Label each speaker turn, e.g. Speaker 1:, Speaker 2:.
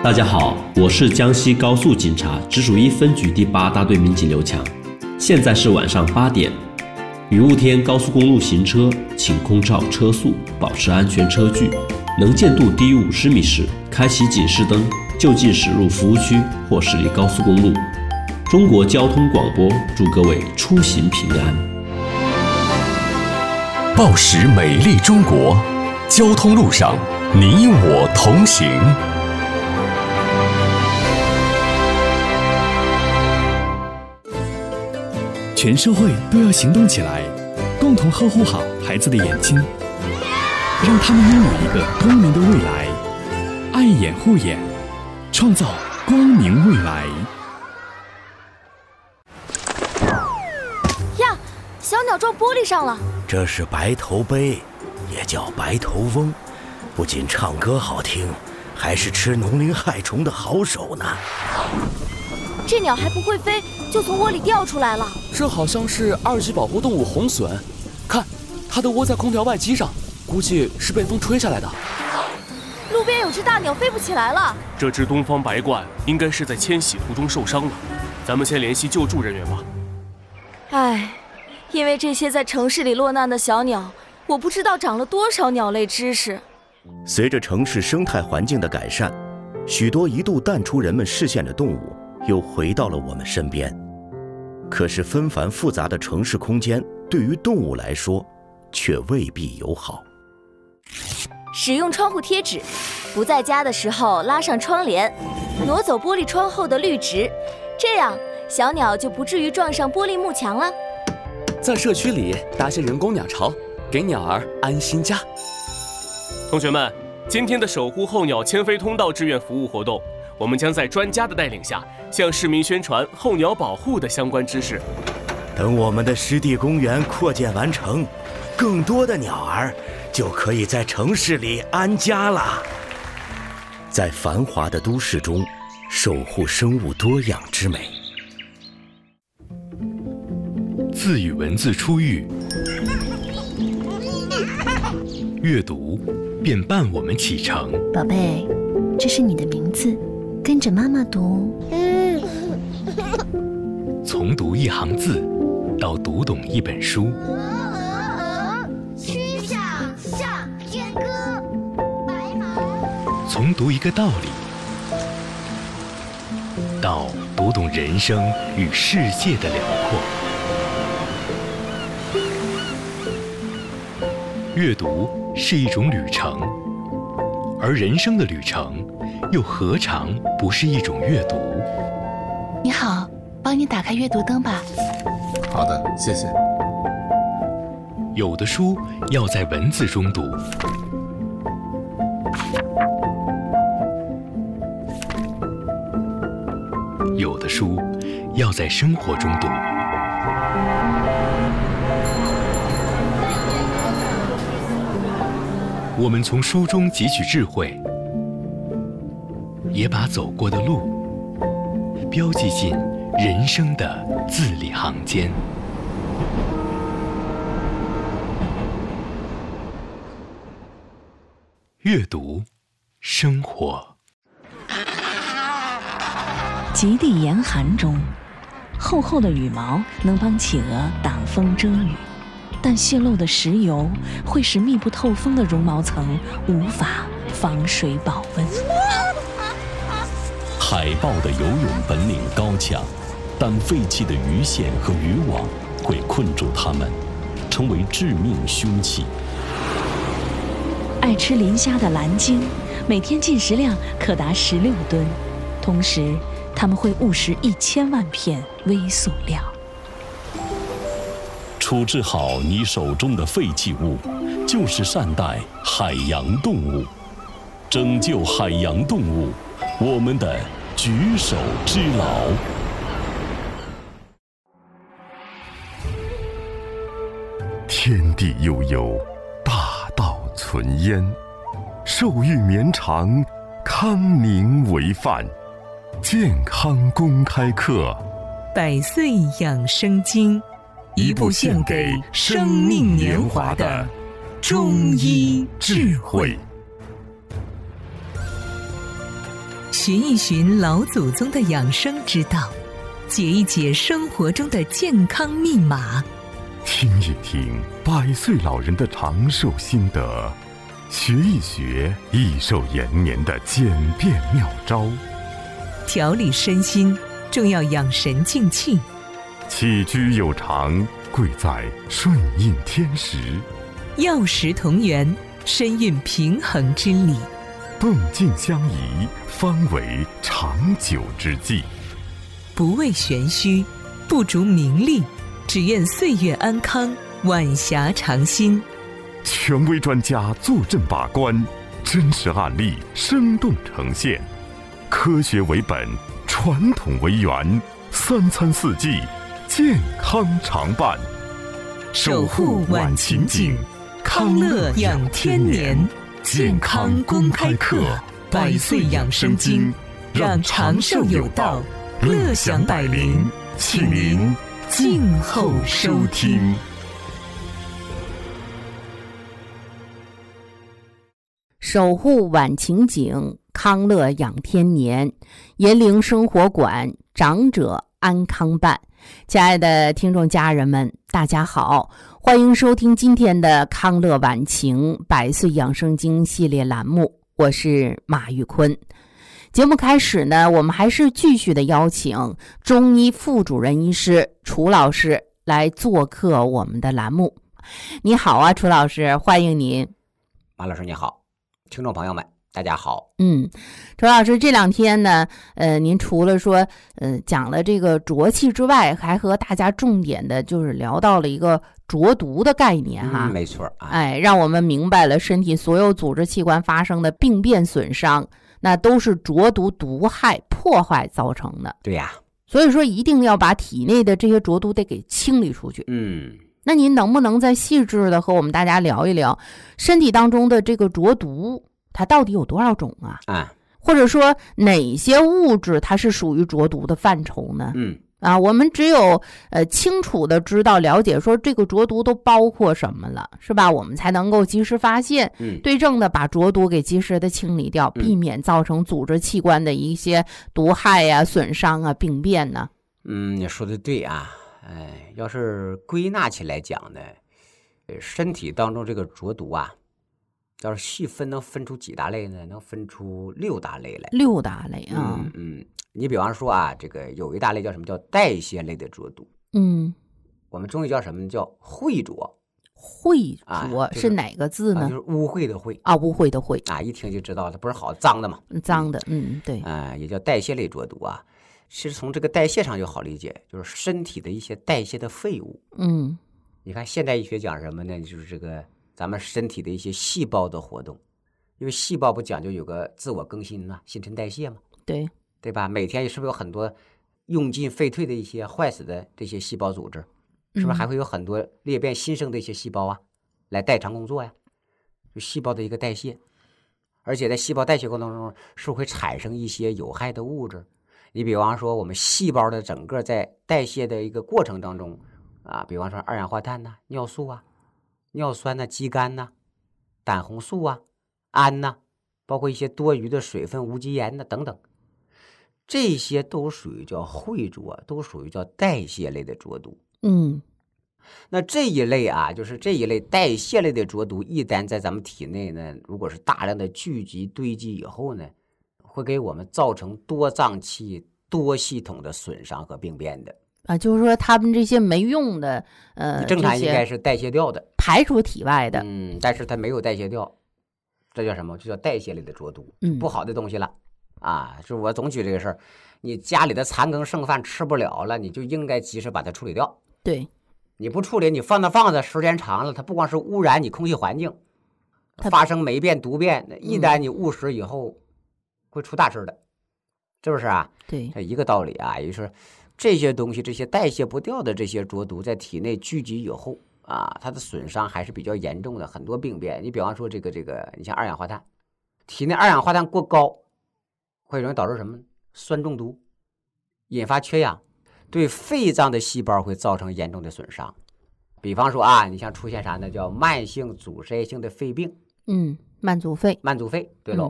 Speaker 1: 大家好，我是江西高速警察直属1分局第8大队民警刘强。现在是晚上8点，雨雾天高速公路行车，请空照车速，保持安全车距，能见度低于50米时，开启警示灯，就近驶入服务区或驶离高速公路。中国交通广播祝各位出行平安。
Speaker 2: 报时美丽中国，交通路上你我同行。
Speaker 3: 全社会都要行动起来，共同呵护好孩子的眼睛，让他们拥有一个光明的未来。爱眼护眼，创造光明未来。
Speaker 4: 呀，小鸟撞玻璃上了。
Speaker 5: 这是白头鹎，也叫白头翁，不仅唱歌好听，还是吃农林害虫的好手呢。
Speaker 4: 这鸟还不会飞，就从窝里掉出来了。
Speaker 6: 这好像是2级保护动物红隼，看，它的窝在空调外机上，估计是被风吹下来的。
Speaker 4: 路边有只大鸟飞不起来了。
Speaker 6: 这只东方白鹳应该是在迁徙途中受伤了，咱们先联系救助人员吧。
Speaker 4: 唉，因为这些在城市里落难的小鸟，我不知道长了多少鸟类知识。
Speaker 5: 随着城市生态环境的改善，许多一度淡出人们视线的动物又回到了我们身边。可是纷繁复杂的城市空间对于动物来说却未必友好。
Speaker 4: 使用窗户贴纸，不在家的时候拉上窗帘，挪走玻璃窗后的绿植，这样小鸟就不至于撞上玻璃幕墙了。
Speaker 6: 在社区里搭些人工鸟巢，给鸟儿安心家。同学们，今天的守护候鸟迁飞通道志愿服务活动，我们将在专家的带领下，向市民宣传候鸟保护的相关知识。
Speaker 5: 等我们的湿地公园扩建完成，更多的鸟儿就可以在城市里安家了。在繁华的都市中，守护生物多样之美。
Speaker 2: 字与文字初遇，阅读便伴我们启程。
Speaker 7: 宝贝，这是你的名字，跟着妈妈读。
Speaker 2: 从读一行字到读懂一本书，
Speaker 8: 曲项向天歌，白马。
Speaker 2: 从读一个道理到读懂人生与世界的辽阔。阅读是一种旅程，而人生的旅程又何尝不是一种阅读？
Speaker 7: 你好，帮你打开阅读灯吧。
Speaker 9: 好的，谢谢。
Speaker 2: 有的书要在文字中读，有的书要在生活中读。我们从书中汲取智慧，也把走过的路标记进人生的字里行间。阅读，生活。
Speaker 10: 极地严寒中，厚厚的羽毛能帮企鹅挡风遮雨，但泄漏的石油会使密不透风的绒毛层无法防水保温。
Speaker 11: 海豹的游泳本领高强，但废弃的鱼线和渔网会困住它们，成为致命凶器。
Speaker 10: 爱吃磷虾的蓝鲸，每天进食量可达16吨，同时它们会误食1000万片微塑料。
Speaker 11: 处置好你手中的废弃物，就是善待海洋动物，拯救海洋动物，我们的举手之劳。
Speaker 12: 天地悠悠，大道存焉，寿育绵长，康宁为范。健康公开课，
Speaker 13: 100岁养生经，一部献给生命年华的中医智慧。 寻一寻老祖宗的养生之道，解一解生活中的健康密码，
Speaker 12: 听一听100岁老人的长寿心得，学一学益寿延年的简便妙招，
Speaker 13: 调理身心重要养神静气，
Speaker 12: 起居有常贵在顺应天时，
Speaker 13: 药食同源深蕴平衡之理，
Speaker 12: 动静相宜方为长久之计。
Speaker 13: 不为玄虚，不逐名利，只愿岁月安康，晚霞长新。
Speaker 12: 权威专家坐镇把关，真实案例生动呈现，科学为本，传统为源，3餐4季健康常伴。
Speaker 13: 守护晚晴景，康乐养天年，健康公开课，100岁养生经，让长寿有道，乐享百龄，请您静候收听。
Speaker 14: 守护晚晴景，康乐养天年，银铃生活馆，长者安康办。亲爱的听众家人们，大家好，欢迎收听今天的康乐晚晴100岁养生经系列栏目，我是马玉坤。节目开始呢，我们还是继续的邀请中医副主任医师楚老师来做客我们的栏目。你好啊，楚老师，欢迎您。
Speaker 15: 马老师你好，听众朋友们大家好。
Speaker 14: 楚老师，这2天呢，您除了说讲了这个浊气之外，还和大家重点的就是聊到了一个浊毒的概念哈。
Speaker 15: 没错
Speaker 14: 让我们明白了身体所有组织器官发生的病变损伤，那都是浊毒毒害破坏造成的。
Speaker 15: 对呀，
Speaker 14: 所以说一定要把体内的这些浊毒得给清理出去。那您能不能再细致的和我们大家聊一聊身体当中的这个浊毒它到底有多少种啊？或者说哪些物质它是属于浊毒的范畴呢？我们只有清楚的知道了解说这个浊毒都包括什么了，是吧？我们才能够及时发现，对症的把浊毒给及时的清理掉，避免造成组织器官的一些毒害啊、损伤啊、病变呢。
Speaker 15: 你说的对啊。要是归纳起来讲呢，身体当中这个浊毒啊，要是细分能分出几大类呢？能分出6大类来。
Speaker 14: 6大类啊。
Speaker 15: 你比方说啊，这个有一大类叫什么？叫代谢类的浊毒。我们中医叫什么？叫秽浊。
Speaker 14: 秽浊是哪个字呢？
Speaker 15: 就是污秽的秽
Speaker 14: 啊，污秽的秽
Speaker 15: 啊，一听就知道它不是好脏的嘛。
Speaker 14: 脏的，对。
Speaker 15: 也叫代谢类浊毒啊。其实从这个代谢上就好理解，就是身体的一些代谢的废物。你看现代医学讲什么呢？就是这个咱们身体的一些细胞的活动，因为细胞不讲究有个自我更新新陈代谢嘛，对吧？每天是不是有很多用进废退的一些坏死的这些细胞组织，是不是还会有很多裂变新生的一些细胞啊，来代偿工作呀？就细胞的一个代谢，而且在细胞代谢过程中，是不是会产生一些有害的物质？你比方说我们细胞的整个在代谢的一个过程当中啊，比方说二氧化碳呐、尿素啊、尿酸呐、肌酐呐、胆红素啊、氨呐，包括一些多余的水分、无机盐呐等等，这些都属于叫秽浊，都属于叫代谢类的浊毒。那这一类啊，就是这一类代谢类的浊毒，一旦在咱们体内呢，如果是大量的聚集堆积以后呢，会给我们造成多脏器、多系统的损伤和病变的
Speaker 14: 啊。就是说他们这些没用的
Speaker 15: 正常应该是代谢掉的，
Speaker 14: 排出体外的，
Speaker 15: 但是它没有代谢掉，这叫什么？就叫代谢类的浊毒，不好的东西了啊。就我总举这个事儿，你家里的残羹剩饭吃不了了，你就应该及时把它处理掉。
Speaker 14: 对，
Speaker 15: 你不处理，你放着时间长了，它不光是污染你空气环境，发生霉变、毒变，一旦你误食以后，会出大事的，是不是啊？
Speaker 14: 对，
Speaker 15: 一个道理啊，也就是这些东西，这些代谢不掉的这些浊毒，在体内聚集以后啊，它的损伤还是比较严重的，很多病变。你比方说这个，你像二氧化碳，体内二氧化碳过高，会容易导致什么？酸中毒，引发缺氧，对肺脏的细胞会造成严重的损伤。比方说啊，你像出现啥呢？叫慢性阻塞性的肺病。
Speaker 14: 慢阻肺。
Speaker 15: 对喽。